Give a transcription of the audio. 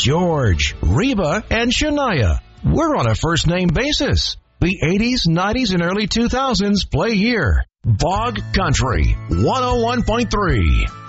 George, Reba, and Shania. We're on a first-name basis. The 80s, 90s, and early 2000s play here. Bog Country 101.3.